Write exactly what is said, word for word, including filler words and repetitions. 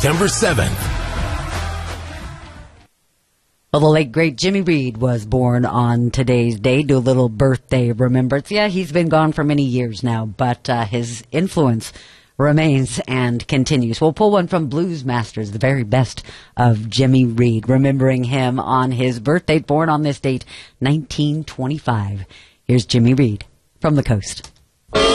September seventh. Well, the late, great Jimmy Reed was born on today's day. Do a little birthday remembrance. Yeah, he's been gone for many years now, but uh, his influence remains and continues. We'll pull one from Blues Masters, the very best of Jimmy Reed, remembering him on his birthday, born on this date, nineteen twenty-five. Here's Jimmy Reed from the coast.